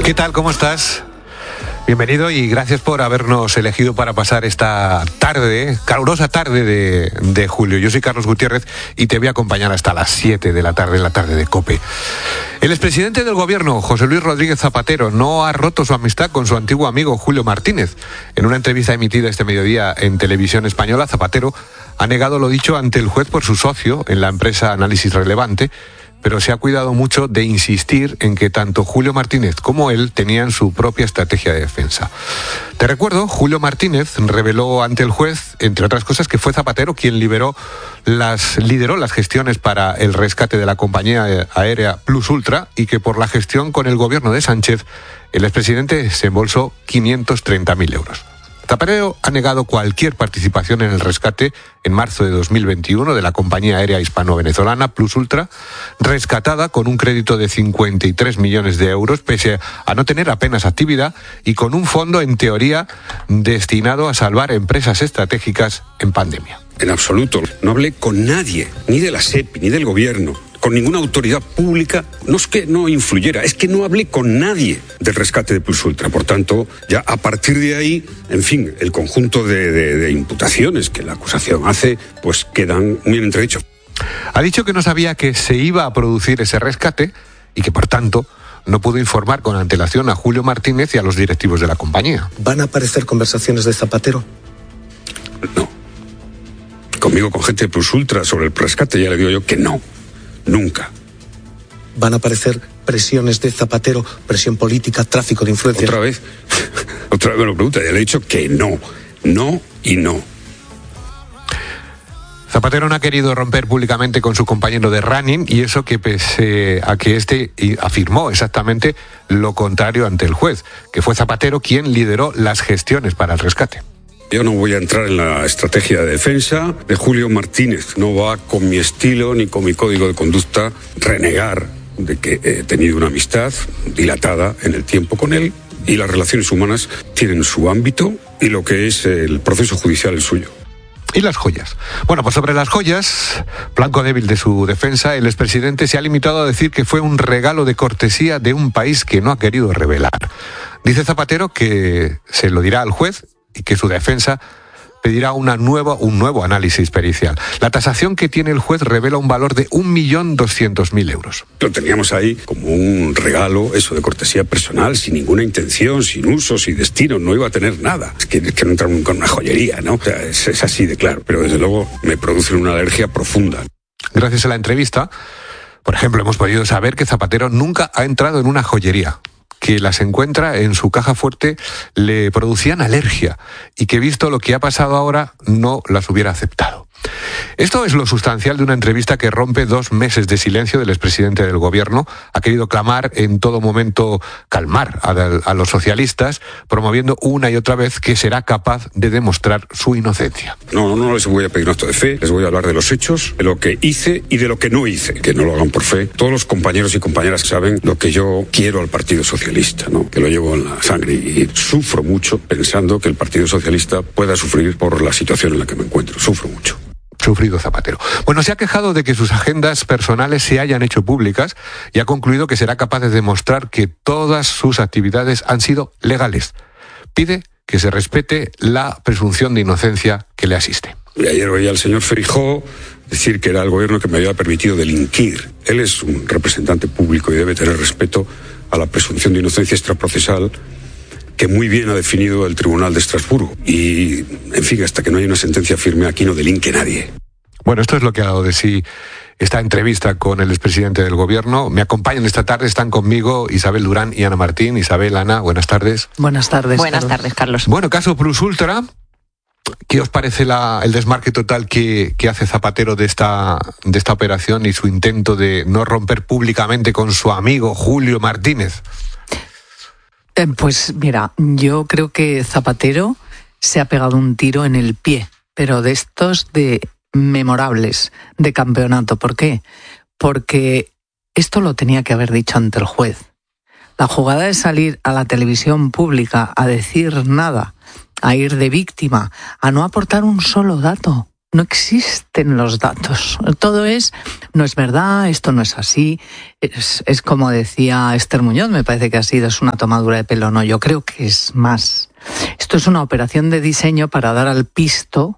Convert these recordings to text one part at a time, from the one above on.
¿Qué tal? ¿Cómo estás? Bienvenido y gracias por habernos elegido para pasar esta tarde, calurosa tarde de julio. Yo soy Carlos Gutiérrez y te voy a acompañar hasta las 7 de la tarde de COPE. El expresidente del gobierno, José Luis Rodríguez Zapatero, no ha roto su amistad con su antiguo amigo Julio Martínez. En una entrevista emitida este mediodía en Televisión Española, Zapatero ha negado lo dicho ante el juez por su socio en la empresa Análisis Relevante, pero se ha cuidado mucho de insistir en que tanto Julio Martínez como él tenían su propia estrategia de defensa. Te recuerdo, Julio Martínez reveló ante el juez, entre otras cosas, que fue Zapatero quien lideró las gestiones para el rescate de la compañía aérea Plus Ultra y que por la gestión con el gobierno de Sánchez, el expresidente se embolsó 530.000 euros. Zapatero ha negado cualquier participación en el rescate en marzo de 2021 de la compañía aérea hispano-venezolana Plus Ultra, rescatada con un crédito de 53 millones de euros, pese a no tener apenas actividad y con un fondo, en teoría, destinado a salvar empresas estratégicas en pandemia. En absoluto. No hablé con nadie, ni de la SEPI, ni del gobierno, con ninguna autoridad pública. No es que no influyera, es que no hablé con nadie del rescate de Plus Ultra. Por tanto, ya a partir de ahí, en fin, el conjunto de imputaciones que la acusación hace, pues quedan muy en entredicho. Ha dicho que no sabía que se iba a producir ese rescate y que, por tanto, no pudo informar con antelación a Julio Martínez y a los directivos de la compañía. ¿Van a aparecer conversaciones de Zapatero? No. Conmigo, con gente de Plus Ultra sobre el rescate, ya le digo yo que no. Nunca. ¿Van a aparecer presiones de Zapatero, presión política, tráfico de influencia? Otra vez me lo pregunta, ya le he dicho que no. No y no. Zapatero no ha querido romper públicamente con su compañero de running y eso que pese a que este afirmó exactamente lo contrario ante el juez, que fue Zapatero quien lideró las gestiones para el rescate. Yo no voy a entrar en la estrategia de defensa de Julio Martínez. No va con mi estilo ni con mi código de conducta renegar de que he tenido una amistad dilatada en el tiempo con él y las relaciones humanas tienen su ámbito y lo que es el proceso judicial el suyo. ¿Y las joyas? Bueno, pues sobre las joyas, blanco débil de su defensa, el expresidente se ha limitado a decir que fue un regalo de cortesía de un país que no ha querido revelar. Dice Zapatero que se lo dirá al juez y que su defensa pedirá un nuevo análisis pericial. La tasación que tiene el juez revela un valor de 1.200.000 euros. Lo teníamos ahí como un regalo, eso de cortesía personal, sin ninguna intención, sin uso, sin destino, no iba a tener nada. Es que no entra nunca en una joyería, ¿no? O sea, es así de claro, pero desde luego me produce una alergia profunda. Gracias a la entrevista, por ejemplo, hemos podido saber que Zapatero nunca ha entrado en una joyería, que las encuentra en su caja fuerte le producían alergia y que, visto lo que ha pasado ahora, no las hubiera aceptado. Esto es lo sustancial de una entrevista que rompe 2 meses de silencio del expresidente del gobierno. Ha querido clamar en todo momento calmar a los socialistas, promoviendo una y otra vez que será capaz de demostrar su inocencia. No les voy a pedir un acto de fe, les voy a hablar de los hechos, de lo que hice y de lo que no hice. Que no lo hagan por fe. Todos los compañeros y compañeras saben lo que yo quiero al Partido Socialista, ¿no? Que lo llevo en la sangre y sufro mucho pensando que el Partido Socialista pueda sufrir por la situación en la que me encuentro. Sufro mucho. Sufrido Zapatero. Bueno, se ha quejado de que sus agendas personales se hayan hecho públicas y ha concluido que será capaz de demostrar que todas sus actividades han sido legales. Pide que se respete la presunción de inocencia que le asiste. Y ayer oí al señor Feijóo decir que era el gobierno que me había permitido delinquir. Él es un representante público y debe tener respeto a la presunción de inocencia extraprocesal que muy bien ha definido el Tribunal de Estrasburgo. Y, en fin, hasta que no haya una sentencia firme, aquí no delinque nadie. Bueno, esto es lo que ha dado de sí esta entrevista con el expresidente del gobierno. Me acompañan esta tarde, están conmigo Isabel Durán y Ana Martín. Isabel, Ana, buenas tardes. Buenas tardes. Buenas tardes, Carlos. Bueno, caso Plus Ultra. ¿Qué os parece el desmarque total que hace Zapatero de esta operación y su intento de no romper públicamente con su amigo Julio Martínez? Pues mira, yo creo que Zapatero se ha pegado un tiro en el pie, pero de estos de memorables, de campeonato. ¿Por qué? Porque esto lo tenía que haber dicho ante el juez. La jugada de salir a la televisión pública a decir nada, a ir de víctima, a no aportar un solo dato, no existen los datos. Todo no es verdad, esto no es así. Es como decía Esther Muñoz, me parece que es una tomadura de pelo. No, yo creo que es más. Esto es una operación de diseño para dar alpiste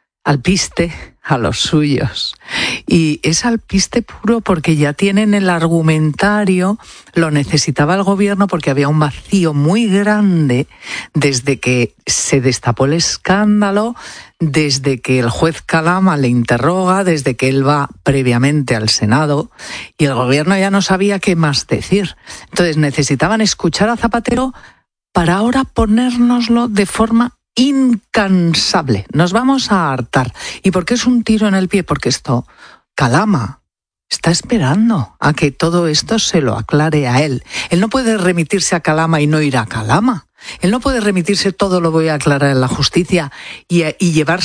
a los suyos. Y es alpiste puro porque ya tienen el argumentario, lo necesitaba el gobierno porque había un vacío muy grande desde que se destapó el escándalo, desde que el juez Calama le interroga, desde que él va previamente al Senado y el gobierno ya no sabía qué más decir. Entonces necesitaban escuchar a Zapatero para ahora ponérnoslo de forma incansable. Nos vamos a hartar. ¿Y por qué es un tiro en el pie? Porque Calama está esperando a que todo esto se lo aclare a él. Él no puede remitirse a Calama y no ir a Calama. Él no puede remitirse todo lo voy a aclarar en la justicia y llevar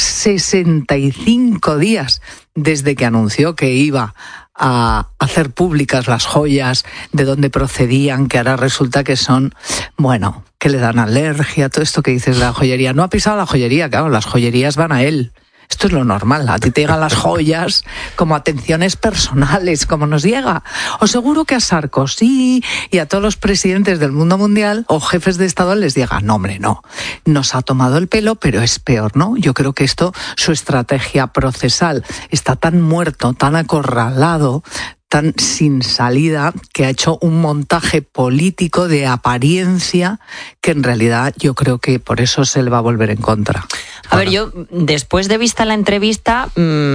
65 días desde que anunció que iba a hacer públicas las joyas, de dónde procedían, que ahora resulta que son, que le dan alergia, todo esto que dices de la joyería. No ha pisado la joyería, claro, las joyerías van a él. Esto es lo normal, a ti te llegan las joyas como atenciones personales, como nos llega. Os seguro que a Sarkozy y a todos los presidentes del mundo mundial o jefes de Estado les llega, no hombre, no, nos ha tomado el pelo, pero es peor, ¿no? Yo creo que su estrategia procesal está tan muerto, tan acorralado, tan sin salida, que ha hecho un montaje político de apariencia que en realidad yo creo que por eso se le va a volver en contra. A ver, yo después de vista la entrevista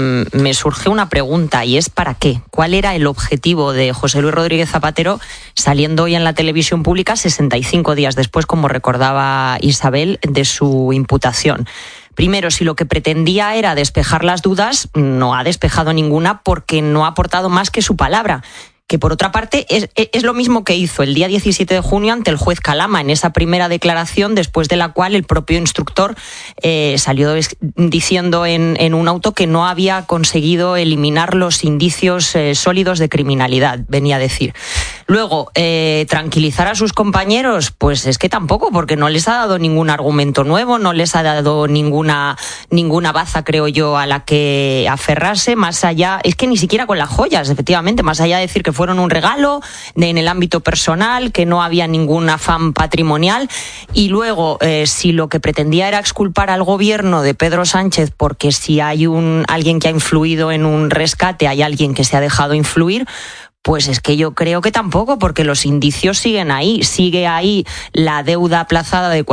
me surge una pregunta y es ¿para qué? ¿Cuál era el objetivo de José Luis Rodríguez Zapatero saliendo hoy en la televisión pública 65 días después, como recordaba Isabel, de su imputación? Primero, si lo que pretendía era despejar las dudas, no ha despejado ninguna porque no ha aportado más que su palabra. Que por otra parte es lo mismo que hizo el día 17 de junio ante el juez Calama, en esa primera declaración, después de la cual el propio instructor salió diciendo en un auto que no había conseguido eliminar los indicios sólidos de criminalidad, venía a decir. Luego, tranquilizar a sus compañeros, pues es que tampoco, porque no les ha dado ningún argumento nuevo, no les ha dado ninguna baza, creo yo, a la que aferrarse, más allá, es que ni siquiera con las joyas, efectivamente, más allá de decir que fueron un regalo en el ámbito personal, que no había ningún afán patrimonial. Y luego, si lo que pretendía era exculpar al gobierno de Pedro Sánchez, porque si hay alguien que ha influido en un rescate, hay alguien que se ha dejado influir, pues es que yo creo que tampoco, porque los indicios siguen ahí. Sigue ahí la deuda aplazada de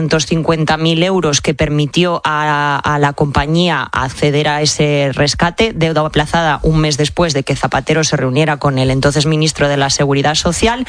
450.000 euros que permitió a la compañía acceder a ese rescate, deuda aplazada un mes después de que Zapatero se reuniera con el entonces ministro de la Seguridad Social,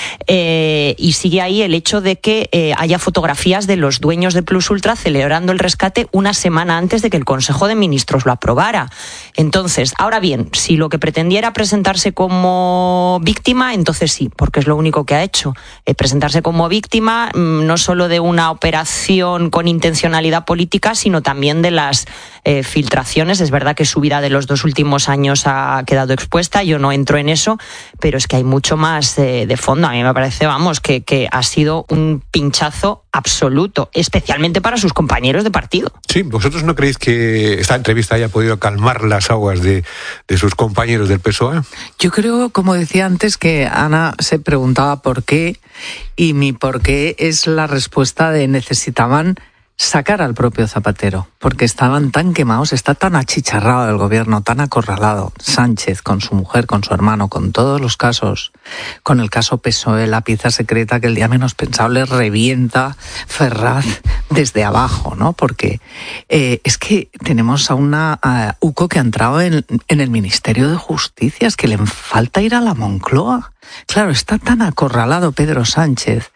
y sigue ahí el hecho de que haya fotografías de los dueños de Plus Ultra celebrando el rescate una semana antes de que el Consejo de Ministros lo aprobara. Entonces, ahora bien, si lo que pretendía era presentarse como víctima, entonces sí, porque es lo único que ha hecho, presentarse como víctima no solo de una operación con intencionalidad política, sino también de las filtraciones. Es verdad que su vida de los 2 últimos años ha quedado expuesta, yo no entro en eso, pero es que hay mucho más de fondo. A mí me parece, que ha sido un pinchazo absoluto, especialmente para sus compañeros de partido. Sí, ¿vosotros no creéis que esta entrevista haya podido calmar las aguas de sus compañeros del PSOE? Yo creo, como decía antes, que Ana se preguntaba por qué, y mi por qué es la respuesta de necesitaban sacar al propio Zapatero, porque estaban tan quemados, está tan achicharrado el gobierno, tan acorralado, Sánchez con su mujer, con su hermano, con todos los casos, con el caso PSOE, la pieza secreta que el día menos pensable revienta Ferraz desde abajo, ¿no? Porque es que tenemos a una UCO que ha entrado en el Ministerio de Justicia, es que le falta ir a la Moncloa. Claro, está tan acorralado Pedro Sánchez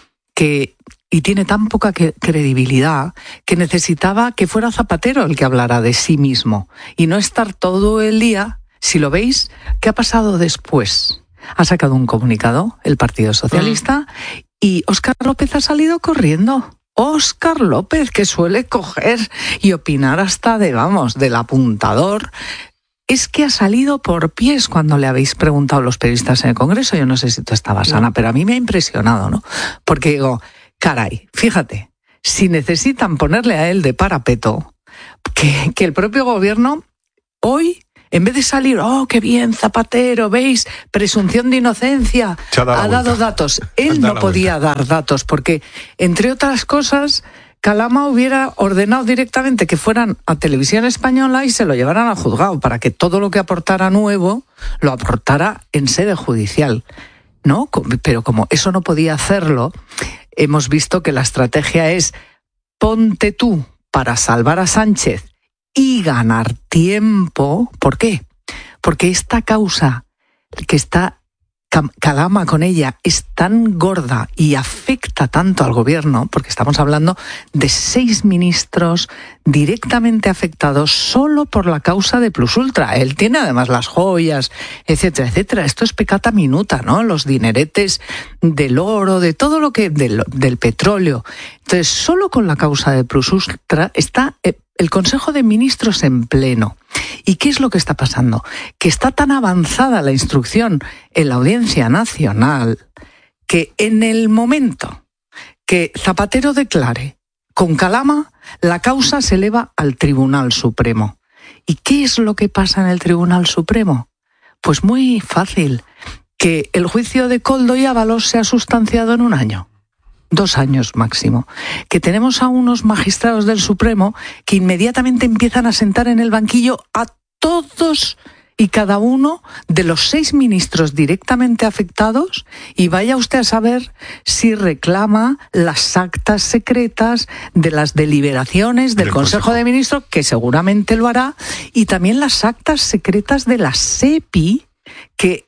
y tiene tan poca credibilidad que necesitaba que fuera Zapatero el que hablara de sí mismo y no estar todo el día. Si lo veis, ¿qué ha pasado después? Ha sacado un comunicado el Partido Socialista y Óscar López ha salido corriendo. Óscar López, que suele coger y opinar hasta del apuntador. Es que ha salido por pies cuando le habéis preguntado a los periodistas en el Congreso. Yo no sé si tú estabas, Ana, pero a mí me ha impresionado, ¿no? Porque digo, caray, fíjate, si necesitan ponerle a él de parapeto, que el propio gobierno hoy, en vez de salir, ¡oh, qué bien, Zapatero! ¿Veis? Presunción de inocencia. Ha dado datos. Él no podía dar datos porque, entre otras cosas, Calama hubiera ordenado directamente que fueran a Televisión Española y se lo llevaran al juzgado para que todo lo que aportara nuevo lo aportara en sede judicial, ¿no? Pero como eso no podía hacerlo, hemos visto que la estrategia es ponte tú para salvar a Sánchez y ganar tiempo. ¿Por qué? Porque esta causa que está Calama con ella es tan gorda y afecta tanto al gobierno, porque estamos hablando de 6 ministros directamente afectados solo por la causa de Plus Ultra. Él tiene además las joyas, etcétera, etcétera. Esto es peccata minuta, ¿no? Los dineretes del oro, de todo lo que del petróleo. Entonces, solo con la causa de Plus Ultra está el Consejo de Ministros en pleno. ¿Y qué es lo que está pasando? Que está tan avanzada la instrucción en la Audiencia Nacional que en el momento que Zapatero declare con Calama, la causa se eleva al Tribunal Supremo. ¿Y qué es lo que pasa en el Tribunal Supremo? Pues muy fácil, que el juicio de Koldo y Ábalos se ha sustanciado en 1 año. 2 años máximo. Que tenemos a unos magistrados del Supremo que inmediatamente empiezan a sentar en el banquillo a todos y cada uno de los 6 ministros directamente afectados, y vaya usted a saber si reclama las actas secretas de las deliberaciones del Consejo de Ministros, que seguramente lo hará, y también las actas secretas de la SEPI, que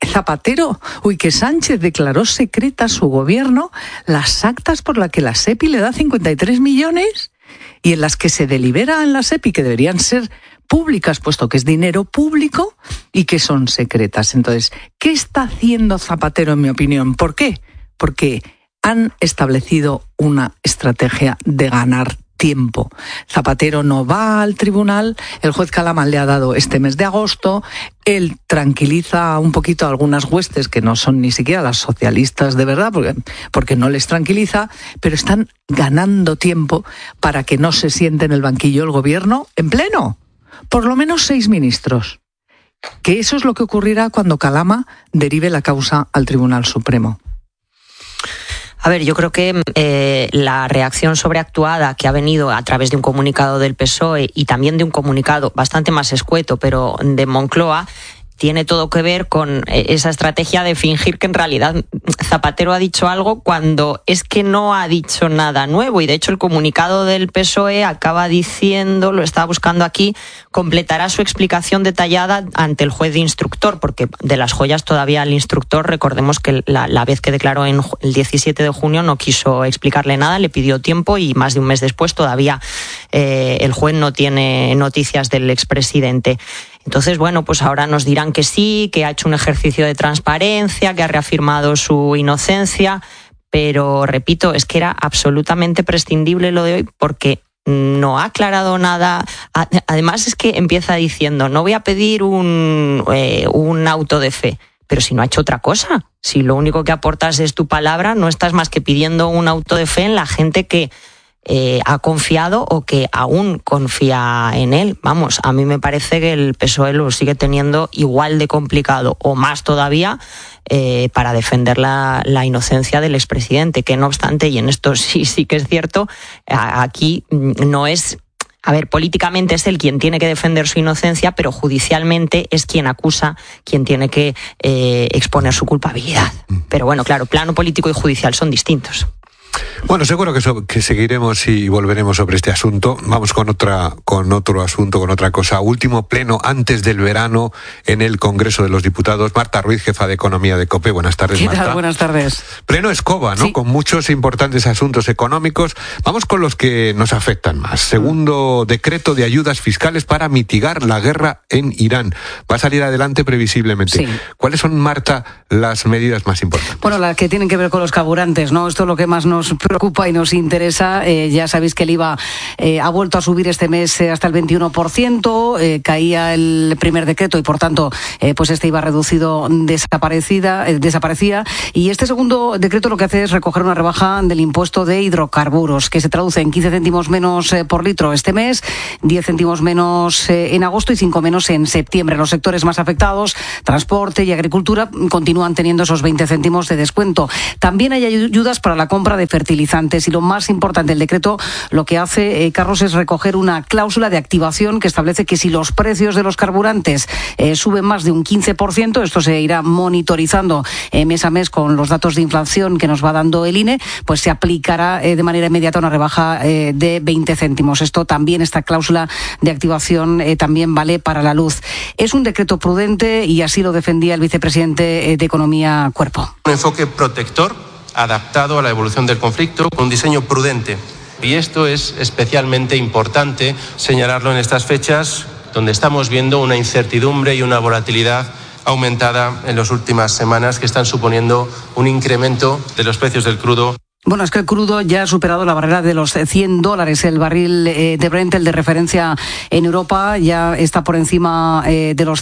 que Sánchez declaró secreta a su gobierno, las actas por las que la SEPI le da 53 millones y en las que se delibera en la SEPI, que deberían ser públicas, puesto que es dinero público, y que son secretas. Entonces, ¿qué está haciendo Zapatero, en mi opinión? ¿Por qué? Porque han establecido una estrategia de ganar tiempo. Zapatero no va al tribunal, el juez Calama le ha dado este mes de agosto, él tranquiliza un poquito a algunas huestes que no son ni siquiera las socialistas de verdad, porque no les tranquiliza, pero están ganando tiempo para que no se siente en el banquillo el gobierno en pleno. Por lo menos 6 ministros. Que eso es lo que ocurrirá cuando Calama derive la causa al Tribunal Supremo. A ver, yo creo que la reacción sobreactuada que ha venido a través de un comunicado del PSOE y también de un comunicado bastante más escueto, pero de Moncloa, tiene todo que ver con esa estrategia de fingir que en realidad Zapatero ha dicho algo cuando es que no ha dicho nada nuevo. Y de hecho el comunicado del PSOE acaba diciendo, lo estaba buscando aquí, completará su explicación detallada ante el juez de instructor, porque de las joyas todavía el instructor, recordemos que la vez que declaró el 17 de junio no quiso explicarle nada, le pidió tiempo y más de un mes después todavía el juez no tiene noticias del expresidente. Entonces, bueno, pues ahora nos dirán que sí, que ha hecho un ejercicio de transparencia, que ha reafirmado su inocencia, pero repito, es que era absolutamente prescindible lo de hoy porque no ha aclarado nada. Además es que empieza diciendo, no voy a pedir un auto de fe, pero si no ha hecho otra cosa, si lo único que aportas es tu palabra, no estás más que pidiendo un auto de fe en la gente que ha confiado o que aún confía en él. Vamos, a mí me parece que el PSOE lo sigue teniendo igual de complicado o más todavía para defender la inocencia del expresidente, que no obstante, y en esto sí que es cierto, aquí no es... A ver, políticamente es él quien tiene que defender su inocencia, pero judicialmente es quien acusa, quien tiene que exponer su culpabilidad. Pero bueno, claro, plano político y judicial son distintos. Bueno, seguro que seguiremos y volveremos sobre este asunto. Vamos con otro asunto, con otra cosa. Último pleno antes del verano en el Congreso de los Diputados. Marta Ruiz, jefa de Economía de COPE. Buenas tardes, Marta. ¿Qué tal? Buenas tardes. Pleno escoba, ¿no? Sí. Con muchos importantes asuntos económicos. Vamos con los que nos afectan más. Segundo decreto de ayudas fiscales para mitigar la guerra en Irán. Va a salir adelante previsiblemente. Sí. ¿Cuáles son, Marta, las medidas más importantes? Bueno, las que tienen que ver con los carburantes, ¿no? Esto es lo que más nos preocupa y nos interesa. Ya sabéis que el IVA ha vuelto a subir este mes hasta el 21%, caía el primer decreto y por tanto pues este IVA reducido desaparecía. Y este segundo decreto lo que hace es recoger una rebaja del impuesto de hidrocarburos, que se traduce en 15 céntimos menos por litro este mes, 10 céntimos menos en agosto y 5 menos en septiembre. Los sectores más afectados, transporte y agricultura, continúan teniendo esos 20 céntimos de descuento. También hay ayudas para la compra de fertilizantes y lo más importante, el decreto lo que hace, Carlos, es recoger una cláusula de activación que establece que si los precios de los carburantes suben más de un 15%, esto se irá monitorizando mes a mes con los datos de inflación que nos va dando el INE, pues se aplicará de manera inmediata una rebaja de 20 céntimos. Esto también, esta cláusula de activación también vale para la luz. Es un decreto prudente y así lo defendía el vicepresidente de Economía, Cuerpo. Un enfoque protector, adaptado a la evolución del conflicto, con un diseño prudente. Y esto es especialmente importante señalarlo en estas fechas, donde estamos viendo una incertidumbre y una volatilidad aumentada en las últimas semanas que están suponiendo un incremento de los precios del crudo. Bueno, es que el crudo ya ha superado la barrera de los $100. El barril de Brent, el de referencia en Europa, ya está por encima de los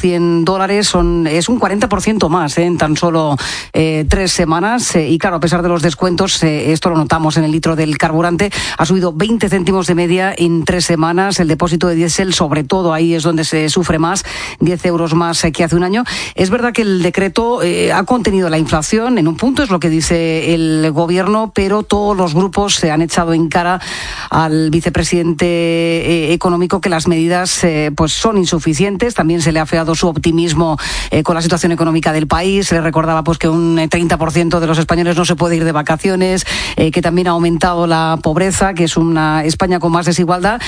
$100. Es un 40% más en tan solo 3 semanas. Y claro, a pesar de los descuentos, esto lo notamos en el litro del carburante, ha subido 20 céntimos de media en 3 semanas. El depósito de diésel, sobre todo, ahí es donde se sufre más, 10 euros más que hace un año. Es verdad que el decreto ha contenido la inflación en un punto, es lo que dice el gobierno, pero todos los grupos se han echado en cara al vicepresidente económico que las medidas pues son insuficientes. También se le ha afeado su optimismo con la situación económica del país. Se le recordaba pues que un 30% de los españoles no se puede ir de vacaciones, que también ha aumentado la pobreza, que es una España con más desigualdad,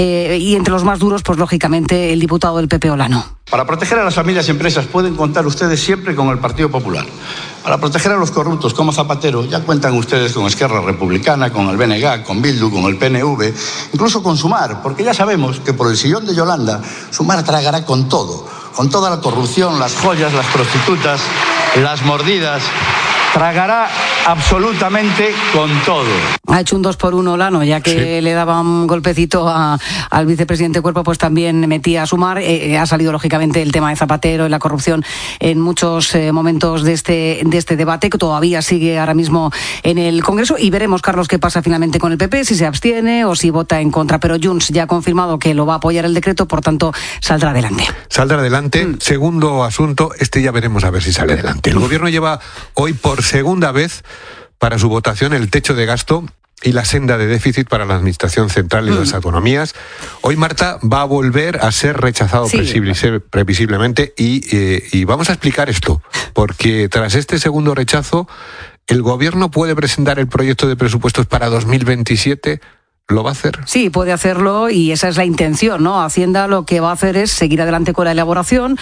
y entre los más duros, pues lógicamente, el diputado del PP, Olano. Para proteger a las familias y empresas pueden contar ustedes siempre con el Partido Popular. Para proteger a los corruptos como Zapatero ya cuentan ustedes con Esquerra Republicana, con el BNG, con Bildu, con el PNV, incluso con Sumar, porque ya sabemos que por el sillón de Yolanda, Sumar tragará con todo, con toda la corrupción, las joyas, las prostitutas, las mordidas. Tragará absolutamente con todo. Ha hecho un 2-por-1 Olano, ya que le daba un golpecito al vicepresidente Cuerpo, pues también metía a Sumar. Ha salido, lógicamente, el tema de Zapatero y la corrupción en muchos momentos de este debate, que todavía sigue ahora mismo en el Congreso. Y veremos, Carlos, qué pasa finalmente con el PP, si se abstiene o si vota en contra. Pero Junts ya ha confirmado que lo va a apoyar el decreto, por tanto, saldrá adelante. Saldrá adelante. Segundo asunto, ya veremos a ver si sale adelante. El gobierno lleva hoy por segunda vez para su votación el techo de gasto y la senda de déficit para la Administración Central y las autonomías. Hoy, Marta, va a volver a ser rechazado previsiblemente y vamos a explicar esto, porque tras este segundo rechazo, el gobierno puede presentar el proyecto de presupuestos para 2027. ¿Lo va a hacer? Sí, puede hacerlo y esa es la intención, ¿no? Hacienda lo que va a hacer es seguir adelante con la elaboración.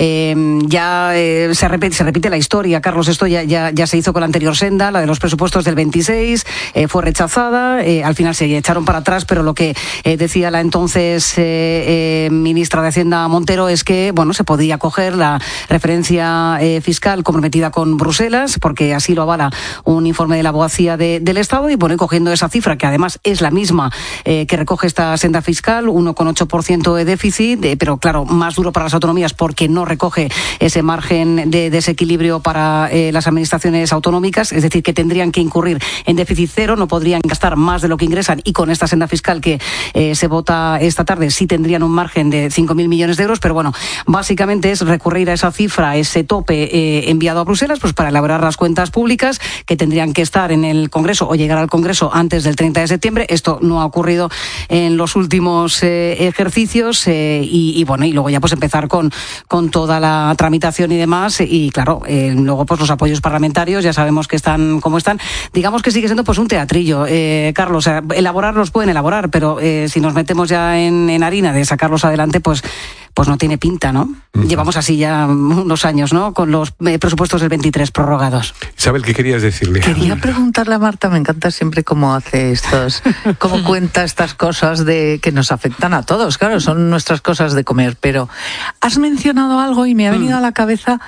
Se repite la historia, Carlos. Esto ya se hizo con la anterior senda, la de los presupuestos del 26, fue rechazada. Al final se echaron para atrás, pero lo que decía la entonces ministra de Hacienda, Montero, es que se podía coger la referencia fiscal comprometida con Bruselas, porque así lo avala un informe de la abogacía del Estado, y cogiendo esa cifra, que además es la misma que recoge esta senda fiscal, 1,8% de déficit, pero claro, más duro para las autonomías porque no recoge ese margen de desequilibrio para las administraciones autonómicas, es decir, que tendrían que incurrir en déficit cero, no podrían gastar más de lo que ingresan, y con esta senda fiscal que se vota esta tarde sí tendrían un margen de 5.000 millones de euros, pero básicamente es recurrir a esa cifra, a ese tope enviado a Bruselas, pues para elaborar las cuentas públicas que tendrían que estar en el Congreso o llegar al Congreso antes del 30 de septiembre. Esto no ha ocurrido en los últimos ejercicios y luego ya pues empezar con toda la tramitación y demás, y claro, luego pues los apoyos parlamentarios ya sabemos que están como están. Digamos que sigue siendo pues un teatrillo, Carlos. Elaborarlos pueden elaborar, pero si nos metemos ya en harina de sacarlos adelante, pues no tiene pinta, ¿no? Llevamos así ya unos años, ¿no? Con los presupuestos del 23 prorrogados. Isabel, ¿qué querías decirle? Quería preguntarle a Marta, me encanta siempre cómo hace cómo cuenta estas cosas que nos afectan a todos. Claro, son nuestras cosas de comer, pero has mencionado algo y me ha venido a la cabeza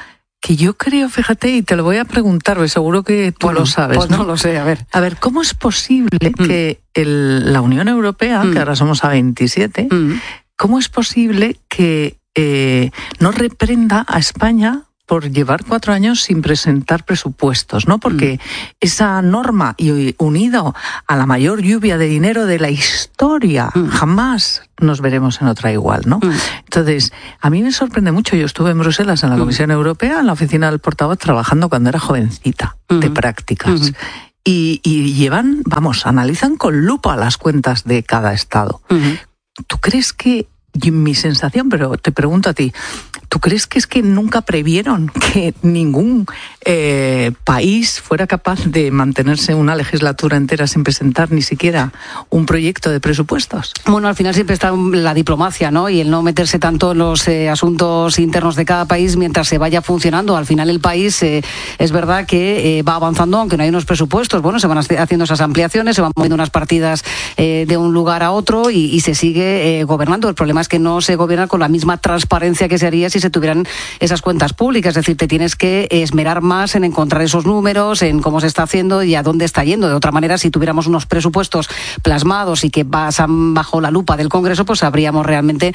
que yo creo, fíjate, y te lo voy a preguntar, porque seguro que tú lo sabes. Pues no lo sé, a ver. A ver, ¿cómo es posible que la Unión Europea, que ahora somos a 27, cómo es posible que no reprenda a España por llevar 4 años sin presentar presupuestos, ¿no? Porque esa norma, y unido a la mayor lluvia de dinero de la historia, jamás nos veremos en otra igual, ¿no? Entonces, a mí me sorprende mucho. Yo estuve en Bruselas, en la Comisión Europea, en la oficina del portavoz, trabajando cuando era jovencita, de prácticas. Y llevan, analizan con lupa las cuentas de cada Estado. ¿Tú crees que, mi sensación, pero te pregunto a ti, ¿tú crees que es que nunca previeron que ningún país fuera capaz de mantenerse una legislatura entera sin presentar ni siquiera un proyecto de presupuestos? Bueno, al final siempre está la diplomacia, ¿no? Y el no meterse tanto en los asuntos internos de cada país mientras se vaya funcionando. Al final el país es verdad que va avanzando, aunque no hay unos presupuestos. Bueno, se van haciendo esas ampliaciones, se van moviendo unas partidas de un lugar a otro y se sigue gobernando. El problema es que no se gobierna con la misma transparencia que se haría si se tuvieran esas cuentas públicas. Es decir, te tienes que esmerar más en encontrar esos números, en cómo se está haciendo y a dónde está yendo. De otra manera, si tuviéramos unos presupuestos plasmados y que pasan bajo la lupa del Congreso, pues sabríamos realmente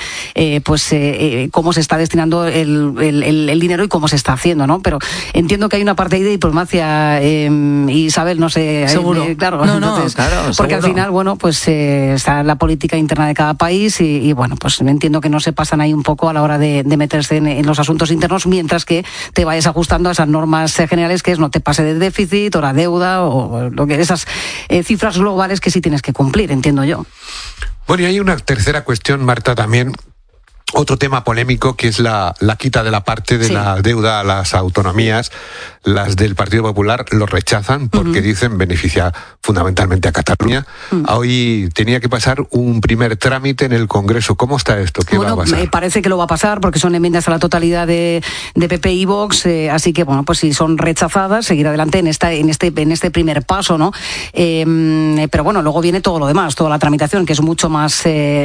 cómo se está destinando el dinero y cómo se está haciendo, ¿no? Pero entiendo que hay una parte ahí de diplomacia, Isabel, no sé. Seguro. Claro, no, entonces, claro, porque seguro. al final, bueno, pues está la política interna de cada país y bueno, pues entiendo que no se pasan ahí un poco a la hora de meterse en los asuntos internos, mientras que te vayas ajustando a esas normas generales, que es no te pase de déficit o la deuda o lo que esas cifras globales que sí tienes que cumplir, entiendo yo. Bueno, y hay una tercera cuestión, Marta, también. Otro tema polémico, que es la quita de la parte de la deuda a las autonomías. Las del Partido Popular lo rechazan porque dicen beneficia fundamentalmente a Cataluña. Hoy tenía que pasar un primer trámite en el Congreso. ¿Cómo está esto? ¿Qué va a pasar? Parece que lo va a pasar porque son enmiendas a la totalidad de PP y Vox, así que bueno, pues si son rechazadas, seguir adelante en este primer paso, ¿no? Pero bueno, luego viene todo lo demás, toda la tramitación, que es mucho más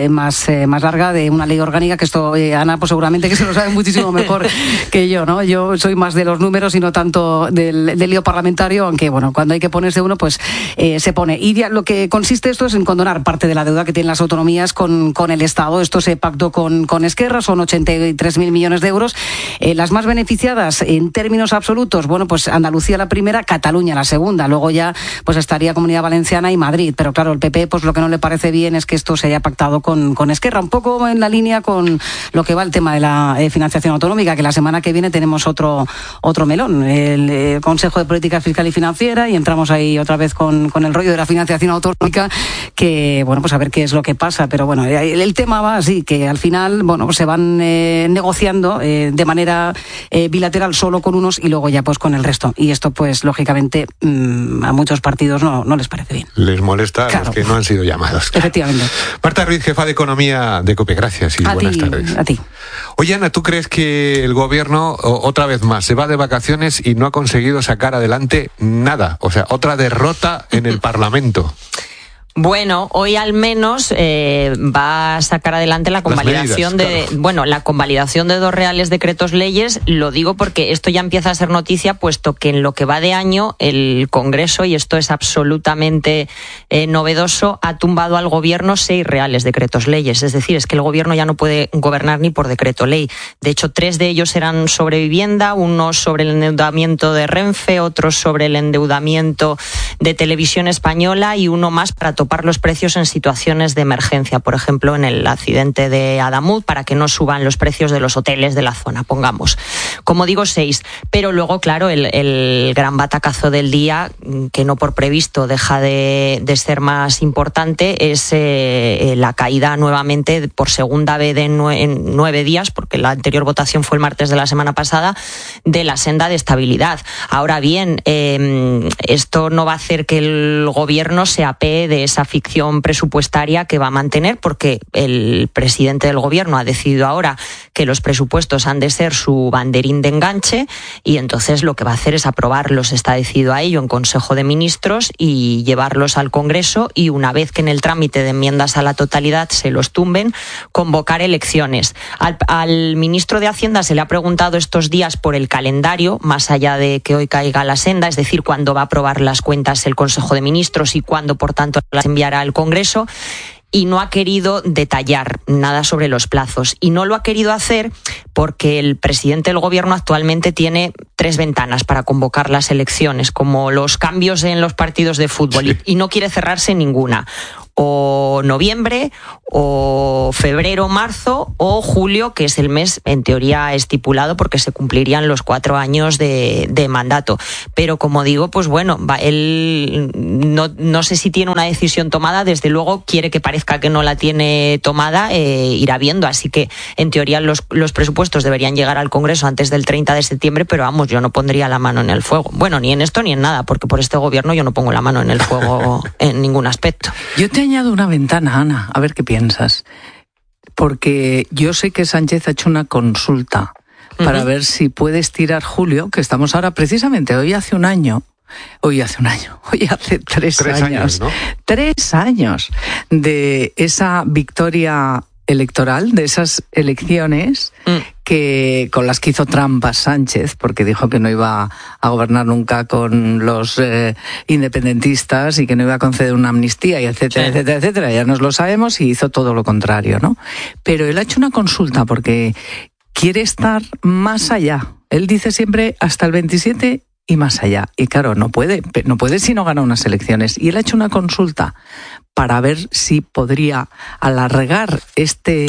larga, de una ley orgánica, que esto Ana, pues seguramente que se lo sabe muchísimo mejor que yo, ¿no? Yo soy más de los números y no tanto del lío parlamentario, aunque bueno, cuando hay que ponerse uno, pues se pone. Y ya, lo que consiste esto es en condonar parte de la deuda que tienen las autonomías con el Estado. Esto se pactó con Esquerra, son 83.000 millones de euros. Las más beneficiadas en términos absolutos, bueno, pues Andalucía la primera, Cataluña la segunda, luego ya pues estaría Comunidad Valenciana y Madrid. Pero claro, el PP, pues lo que no le parece bien es que esto se haya pactado con Esquerra, un poco en la línea con lo que va el tema de la financiación autonómica, que la semana que viene tenemos otro melón, el Consejo de Política Fiscal y Financiera, y entramos ahí otra vez con el rollo de la financiación autonómica, que bueno, pues a ver qué es lo que pasa. Pero bueno, el tema va así, que al final, bueno, pues se van negociando de manera bilateral solo con unos y luego ya pues con el resto. Y esto pues lógicamente a muchos partidos no les parece bien. Les molesta, claro, a los que no han sido llamados. Efectivamente. Marta Ruiz, jefa de Economía de COPE, gracias y buenas tardes. A ti. Oye, Ana, ¿tú crees que el gobierno, otra vez más, se va de vacaciones y no ha conseguido sacar adelante nada? O sea, otra derrota en el Parlamento. Bueno, hoy al menos va a sacar adelante la convalidación la convalidación de 2 reales decretos leyes. Lo digo porque esto ya empieza a ser noticia, puesto que en lo que va de año el Congreso, y esto es absolutamente novedoso, ha tumbado al gobierno 6 reales decretos leyes. Es decir, es que el gobierno ya no puede gobernar ni por decreto ley. De hecho, 3 de ellos eran sobre vivienda, uno sobre el endeudamiento de Renfe, otro sobre el endeudamiento de Televisión Española y uno más para topar los precios en situaciones de emergencia, por ejemplo en el accidente de Adamuz, para que no suban los precios de los hoteles de la zona, pongamos. Como digo, 6, pero luego, claro, el gran batacazo del día, que no por previsto deja de ser más importante, es la caída nuevamente por segunda vez en 9 días, porque la anterior votación fue el martes de la semana pasada, de la senda de estabilidad. Ahora bien, esto no va a hacer que el gobierno se apee de esa esa ficción presupuestaria que va a mantener, porque el presidente del gobierno ha decidido ahora que los presupuestos han de ser su banderín de enganche, y entonces lo que va a hacer es aprobarlos, está decidido a ello en Consejo de Ministros, y llevarlos al Congreso, y una vez que en el trámite de enmiendas a la totalidad se los tumben, convocar elecciones. Al ministro de Hacienda se le ha preguntado estos días por el calendario, más allá de que hoy caiga la senda, es decir, cuándo va a aprobar las cuentas el Consejo de Ministros y cuándo, por tanto, las enviará al Congreso, y no ha querido detallar nada sobre los plazos. Y no lo ha querido hacer porque el presidente del gobierno actualmente tiene 3 ventanas para convocar las elecciones, como los cambios en los partidos de fútbol, sí, y no quiere cerrarse ninguna. O noviembre, o febrero, marzo, o julio, que es el mes en teoría estipulado porque se cumplirían los 4 años de mandato. Pero como digo, pues bueno, él no sé si tiene una decisión tomada, desde luego quiere que parezca que no la tiene tomada, irá viendo. Así que en teoría los presupuestos deberían llegar al Congreso antes del 30 de septiembre, pero vamos, yo no pondría la mano en el fuego. Bueno, ni en esto ni en nada, porque por este gobierno yo no pongo la mano en el fuego en ningún aspecto. Yo te añado una ventana, Ana, a ver qué piensas. Porque yo sé que Sánchez ha hecho una consulta para ver si puede estirar julio, que estamos ahora precisamente, hoy hace 3 años, ¿no? 3 años de esa victoria electoral, de esas elecciones que con las que hizo trampas Sánchez, porque dijo que no iba a gobernar nunca con los independentistas y que no iba a conceder una amnistía, y etcétera, etcétera, etcétera. Ya nos lo sabemos, y hizo todo lo contrario, ¿no? Pero él ha hecho una consulta porque quiere estar más allá. Él dice siempre hasta el 27 y más allá. Y claro, no puede si no gana unas elecciones. Y él ha hecho una consulta para ver si podría alargar este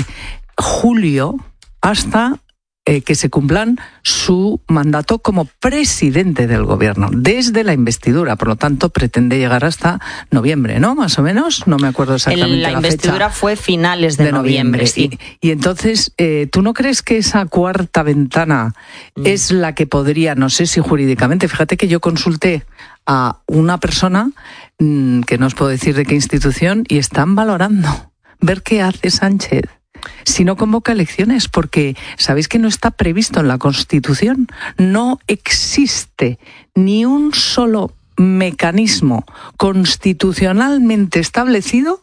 julio hasta que se cumplan su mandato como presidente del gobierno, desde la investidura. Por lo tanto, pretende llegar hasta noviembre, ¿no? Más o menos, no me acuerdo exactamente la fecha. La investidura fue finales de noviembre, sí. Y entonces, ¿tú no crees que esa cuarta ventana es la que podría, no sé si jurídicamente, fíjate que yo consulté a una persona, que no os puedo decir de qué institución, y están valorando ver qué hace Sánchez si no convoca elecciones, porque sabéis que no está previsto en la Constitución. No existe ni un solo mecanismo constitucionalmente establecido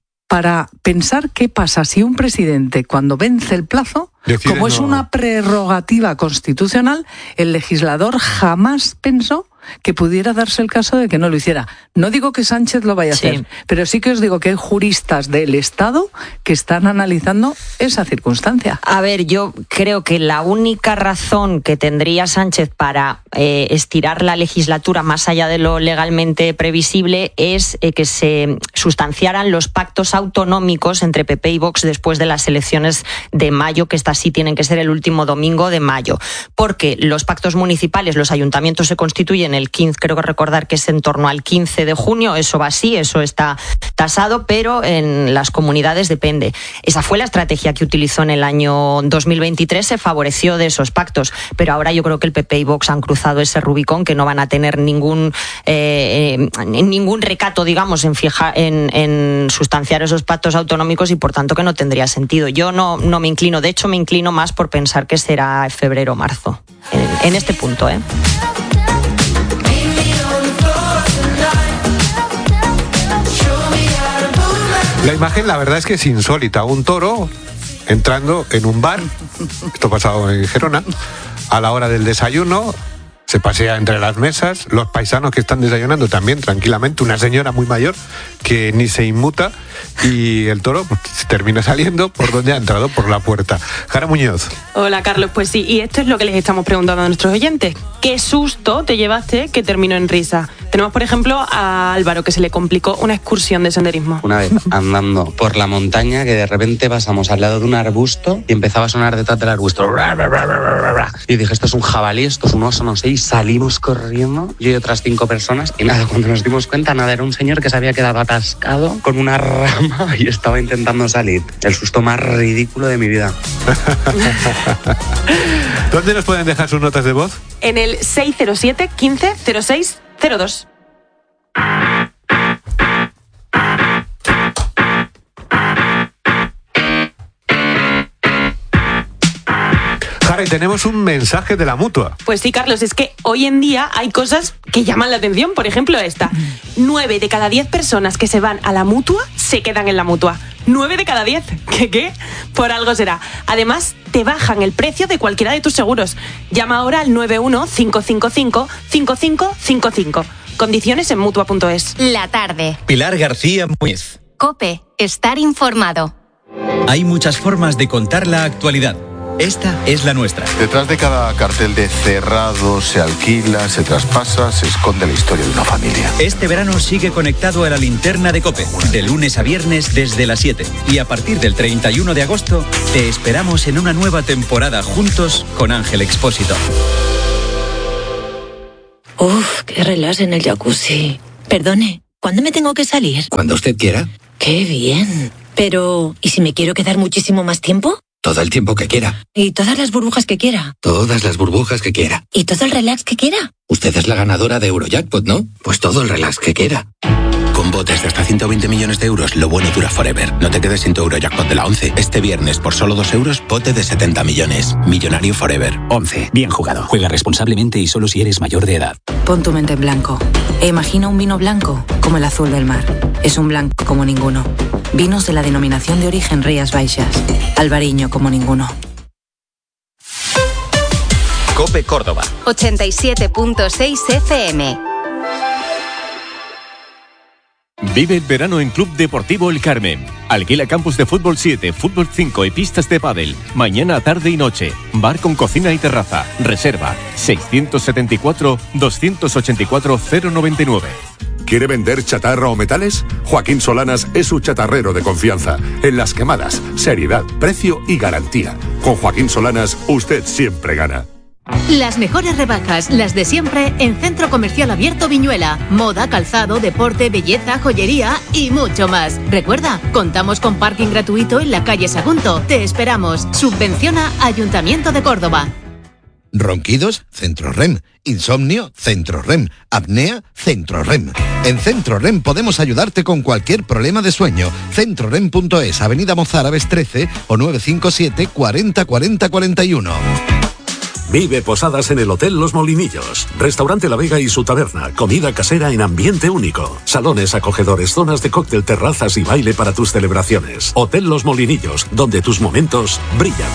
para pensar qué pasa si un presidente, cuando vence el plazo, decide, como es una prerrogativa constitucional, el legislador jamás pensó que pudiera darse el caso de que no lo hiciera. No digo que Sánchez lo vaya a hacer, pero sí que os digo que hay juristas del Estado que están analizando esa circunstancia. A ver, yo creo que la única razón que tendría Sánchez para estirar la legislatura más allá de lo legalmente previsible es que se sustanciaran los pactos autonómicos entre PP y Vox después de las elecciones de mayo, que estas sí tienen que ser el último domingo de mayo. Porque los pactos municipales, los ayuntamientos se constituyen el 15, creo que recordar que es en torno al 15 de junio, eso va así, eso está tasado, pero en las comunidades depende. Esa fue la estrategia que utilizó en el año 2023, se favoreció de esos pactos, pero ahora yo creo que el PP y Vox han cruzado ese Rubicón, que no van a tener ningún recato, digamos, en sustanciar esos pactos autonómicos, y por tanto que no tendría sentido. Yo no me inclino, de hecho me inclino más por pensar que será febrero o marzo, en este punto, La imagen, la verdad es que es insólita. Un toro entrando en un bar, esto ha pasado en Gerona, a la hora del desayuno, se pasea entre las mesas, los paisanos que están desayunando también tranquilamente, una señora muy mayor que ni se inmuta, y el toro pues, termina saliendo por donde ha entrado, por la puerta. Jara Muñoz. Hola, Carlos. Pues sí, y esto es lo que les estamos preguntando a nuestros oyentes. ¿Qué susto te llevaste que terminó en risa? Tenemos, por ejemplo, a Álvaro, que se le complicó una excursión de senderismo. Una vez andando por la montaña, que de repente pasamos al lado de un arbusto y empezaba a sonar detrás del arbusto. Y dije, esto es un jabalí, esto es un oso, no sé, y salimos corriendo, yo y otras 5 personas, y nada, cuando nos dimos cuenta, nada, era un señor que se había quedado atascado con una rama y estaba intentando salir. El susto más ridículo de mi vida. ¿Dónde nos pueden dejar sus notas de voz? En el 607 15 06 02. Sara, y tenemos un mensaje de la Mutua. Pues sí, Carlos, es que hoy en día hay cosas que llaman la atención. Por ejemplo, esta. 9 de cada 10 personas que se van a la Mutua se quedan en la Mutua. 9 de cada 10. ¿Qué? Por algo será. Además, te bajan el precio de cualquiera de tus seguros. Llama ahora al 91-555-5555. Condiciones en Mutua.es. La tarde. Pilar García Muñiz. COPE. Estar informado. Hay muchas formas de contar la actualidad. Esta es la nuestra. Detrás de cada cartel de cerrado, se alquila, se traspasa, se esconde la historia de una familia. Este verano sigue conectado a la linterna de COPE, de lunes a viernes desde las 7. Y a partir del 31 de agosto, te esperamos en una nueva temporada juntos con Ángel Expósito. Uf, qué relax en el jacuzzi. Perdone, ¿cuándo me tengo que salir? Cuando usted quiera. Qué bien. Pero, ¿y si me quiero quedar muchísimo más tiempo? Todo el tiempo que quiera. ¿Y todas las burbujas que quiera? Todas las burbujas que quiera. ¿Y todo el relax que quiera? Usted es la ganadora de Eurojackpot, ¿no? Pues todo el relax que quiera. Con botes de hasta 120 millones de euros, lo bueno dura forever. No te quedes sin tu Eurojackpot de la 11. Este viernes, por solo 2 euros, bote de 70 millones. Millonario forever. 11. Bien jugado. Juega responsablemente y solo si eres mayor de edad. Pon tu mente en blanco. E imagina un vino blanco como el azul del mar. Es un blanco como ninguno. Vinos de la denominación de origen Rías Baixas. Albariño como ninguno. COPE Córdoba. 87.6 FM. Vive el verano en Club Deportivo El Carmen. Alquila campus de fútbol 7, fútbol 5 y pistas de pádel. Mañana, tarde y noche. Bar con cocina y terraza. Reserva 674-284-099. ¿Quiere vender chatarra o metales? Joaquín Solanas es su chatarrero de confianza. En las quemadas, seriedad, precio y garantía. Con Joaquín Solanas, usted siempre gana. Las mejores rebajas, las de siempre, en Centro Comercial Abierto Viñuela. Moda, calzado, deporte, belleza, joyería y mucho más. Recuerda, contamos con parking gratuito en la calle Sagunto. Te esperamos. Subvenciona Ayuntamiento de Córdoba. ¿Ronquidos? Centro REM. ¿Insomnio? Centro REM. ¿Apnea? Centro REM. En Centro REM podemos ayudarte con cualquier problema de sueño. CentroREM.es, Avenida Mozárabes 13 o 957 40 40 41. Vive posadas en el Hotel Los Molinillos. Restaurante La Vega y su taberna. Comida casera en ambiente único. Salones acogedores, zonas de cóctel, terrazas y baile para tus celebraciones. Hotel Los Molinillos, donde tus momentos brillan.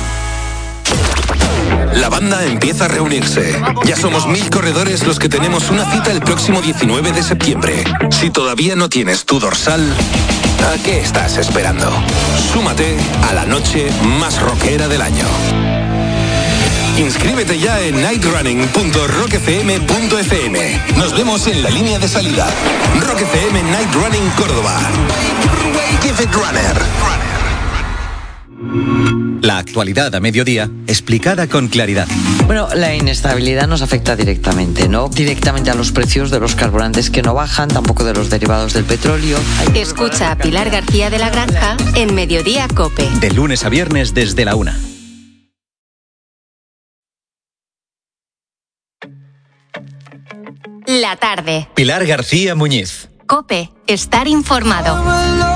La banda empieza a reunirse. Ya somos 1000 corredores los que tenemos una cita el próximo 19 de septiembre. Si todavía no tienes tu dorsal, ¿a qué estás esperando? Súmate a la noche más rockera del año. Inscríbete ya en nightrunning.rockfm.fm. Nos vemos en la línea de salida. Rock FM Night Running Córdoba. Give it runner. La actualidad a mediodía, explicada con claridad. Bueno, la inestabilidad nos afecta directamente, ¿no? Directamente a los precios de los carburantes que no bajan, tampoco de los derivados del petróleo. Escucha a Pilar García de la Granja en Mediodía COPE. De lunes a viernes desde la 1. La tarde. Pilar García Muñiz. COPE. Estar informado.